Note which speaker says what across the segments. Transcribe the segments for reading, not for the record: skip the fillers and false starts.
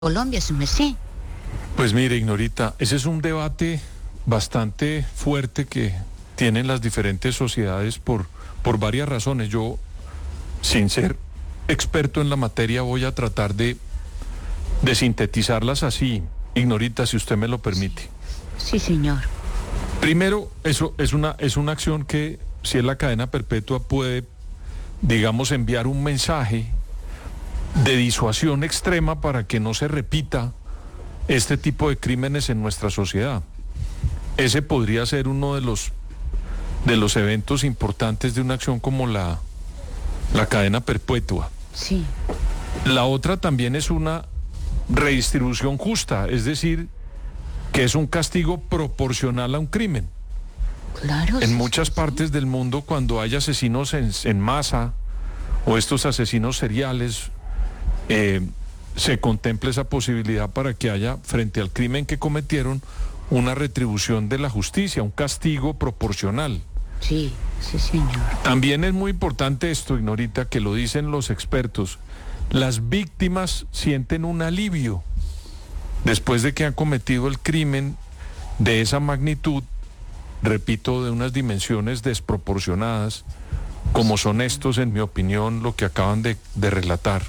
Speaker 1: Colombia, su merced.
Speaker 2: Pues mire, Ignorita, ese es un debate bastante fuerte que tienen las diferentes sociedades por varias razones. Yo, sin ser experto en la materia, voy a tratar de sintetizarlas así, Ignorita, si usted me lo permite.
Speaker 1: Sí, señor.
Speaker 2: Primero, eso es una acción que, si es la cadena perpetua, puede, digamos, enviar un mensaje de disuasión extrema para que no se repita este tipo de crímenes en nuestra sociedad. Ese podría ser uno de los eventos importantes de una acción como la cadena perpetua.
Speaker 1: Sí.
Speaker 2: La otra también es una redistribución justa, es decir, que es un castigo proporcional a un crimen.
Speaker 1: Claro.
Speaker 2: En muchas partes del mundo, cuando hay asesinos en masa o estos asesinos seriales, se contempla esa posibilidad para que haya, frente al crimen que cometieron, una retribución de la justicia, un castigo proporcional.
Speaker 1: Sí, sí, señor.
Speaker 2: También es muy importante esto, Ignorita, que lo dicen los expertos. Las víctimas sienten un alivio después de que han cometido el crimen de esa magnitud, repito, de unas dimensiones desproporcionadas, como son estos, en mi opinión, lo que acaban de relatar.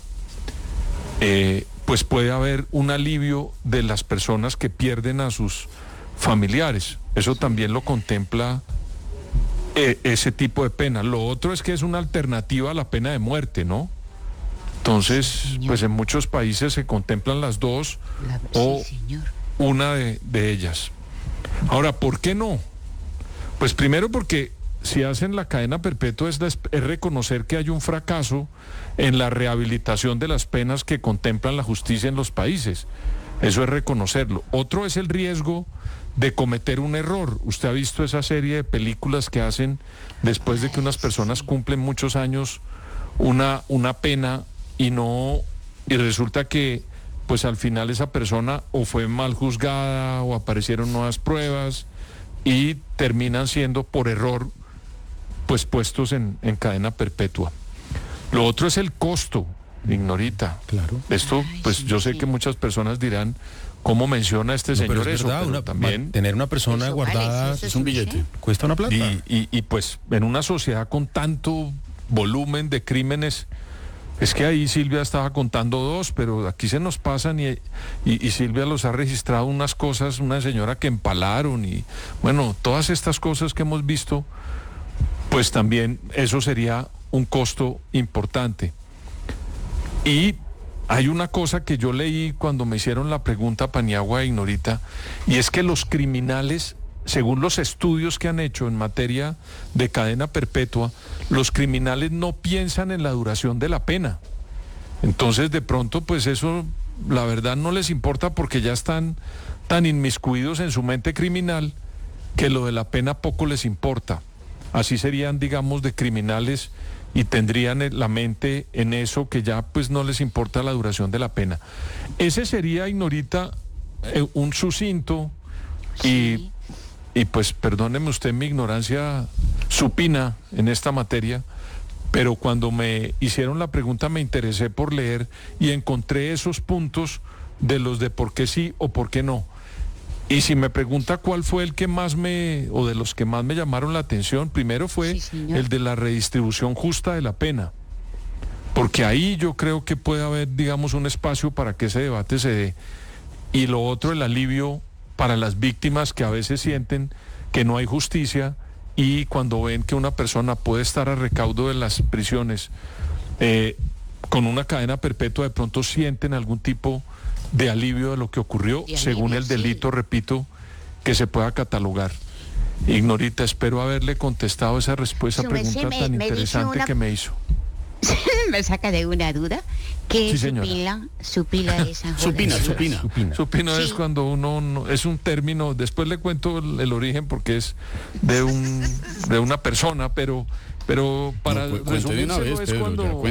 Speaker 2: Pues puede haber un alivio de las personas que pierden a sus familiares. Eso también lo contempla ese tipo de pena. Lo otro es que es una alternativa a la pena de muerte, ¿no? Entonces, pues en muchos países se contemplan las dos o una de ellas. Ahora, ¿por qué no? Pues primero porque si hacen la cadena perpetua es reconocer que hay un fracaso en la rehabilitación de las penas que contemplan la justicia en los países. Eso es reconocerlo. Otro es el riesgo de cometer un error. Usted ha visto esa serie de películas que hacen después de que unas personas cumplen muchos años una pena y resulta que pues al final esa persona o fue mal juzgada o aparecieron nuevas pruebas y terminan siendo por error pues puestos en cadena perpetua. Lo otro es el costo, Ignorita.
Speaker 3: Claro.
Speaker 2: Esto, pues yo sé que muchas personas dirán, ¿cómo menciona este señor eso? Pero también
Speaker 3: tener una persona
Speaker 1: eso
Speaker 3: guardada
Speaker 1: vale,
Speaker 3: es un billete, cuesta una plata.
Speaker 2: y pues en una sociedad con tanto volumen de crímenes, es que ahí Silvia estaba contando dos, pero aquí se nos pasan y Silvia los ha registrado unas cosas, una señora que empalaron y bueno, todas estas cosas que hemos visto, pues también eso sería un costo importante. Y hay una cosa que yo leí cuando me hicieron la pregunta, Paniagua e Ignorita, y es que los criminales, según los estudios que han hecho en materia de cadena perpetua, los criminales no piensan en la duración de la pena. Entonces, de pronto, pues eso, la verdad, no les importa porque ya están tan inmiscuidos en su mente criminal que lo de la pena poco les importa. Así serían, digamos, de criminales y tendrían la mente en eso que ya pues no les importa la duración de la pena. Ese sería, Ignorita, un sucinto y pues perdóneme usted mi ignorancia supina en esta materia, pero cuando me hicieron la pregunta me interesé por leer y encontré esos puntos de los de por qué sí o por qué no. Y si me pregunta cuál fue el que más o de los que más me llamaron la atención, primero fue el de la redistribución justa de la pena. Porque ahí yo creo que puede haber, digamos, un espacio para que ese debate se dé. Y lo otro, el alivio para las víctimas que a veces sienten que no hay justicia y cuando ven que una persona puede estar a recaudo de las prisiones con una cadena perpetua, de pronto sienten algún tipo de alivio de lo que ocurrió, según el delito, repito, que se pueda catalogar. Ignorita, espero haberle contestado esa pregunta tan interesante que me hizo.
Speaker 1: Me saca de una duda. ¿Qué
Speaker 2: Sí, señora.
Speaker 1: supila esa
Speaker 3: Supina.
Speaker 2: Supino
Speaker 1: Sí.
Speaker 2: es cuando uno es un término, después le cuento el origen porque es de una persona, pero para
Speaker 3: cuente de una vez, Pedro,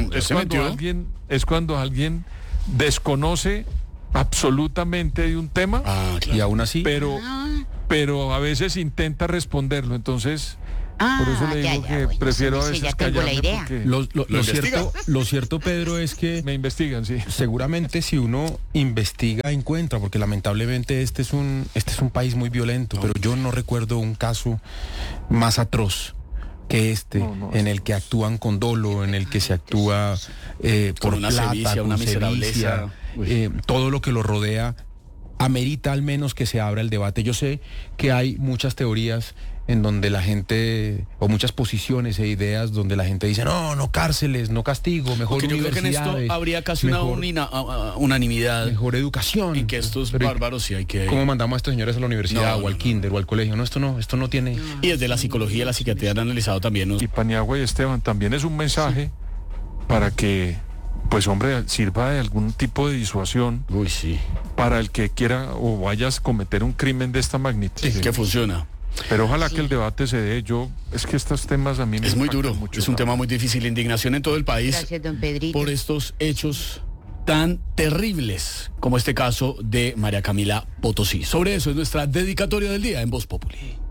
Speaker 2: es cuando alguien desconoce absolutamente de un tema,
Speaker 3: claro. Y aún así,
Speaker 2: pero a veces intenta responderlo. Entonces, Por eso le digo que
Speaker 1: bueno,
Speaker 2: prefiero a
Speaker 1: sí,
Speaker 2: veces
Speaker 1: ya tengo la
Speaker 2: callarme
Speaker 1: idea.
Speaker 2: porque
Speaker 3: Lo cierto, Pedro, es que
Speaker 2: me investigan, sí.
Speaker 3: seguramente si uno investiga encuentra, porque lamentablemente este es un país muy violento, pero yo no recuerdo un caso más atroz que en el que actúan con dolo, en el que se actúa por
Speaker 4: una
Speaker 3: plata,
Speaker 4: sevicia,
Speaker 3: con
Speaker 4: una miserableza.
Speaker 3: todo lo que lo rodea amerita al menos que se abra el debate. Yo sé que hay muchas teorías en donde la gente, o muchas posiciones e ideas donde la gente dice, no cárceles, no castigo, mejor
Speaker 4: Porque yo creo que en
Speaker 3: universidades,
Speaker 4: esto habría casi
Speaker 3: mejor,
Speaker 4: una unanimidad.
Speaker 3: mejor educación.
Speaker 4: En que estos
Speaker 3: Pero,
Speaker 4: bárbaros sí hay que...
Speaker 3: ¿cómo mandamos a estos señores a la universidad o al kinder o al colegio? No, esto no tiene...
Speaker 4: Y desde la psicología y la psiquiatría han analizado también...
Speaker 2: Y Paniagua y Esteban, también es un mensaje para que, pues hombre, sirva de algún tipo de disuasión
Speaker 4: Uy, sí.
Speaker 2: para el que quiera o vayas a cometer un crimen de esta magnitud.
Speaker 4: Sí, que funciona.
Speaker 2: Pero ojalá que el debate se dé. Es que estos temas a mí me
Speaker 4: Es muy
Speaker 2: impactan
Speaker 4: duro,
Speaker 2: mucho,
Speaker 4: es un tema muy difícil. Indignación en todo el país.
Speaker 1: Gracias, don Pedrito.
Speaker 4: Por estos hechos tan terribles como este caso de María Camila Potosí. Sobre eso es nuestra dedicatoria del día en Voz Populi.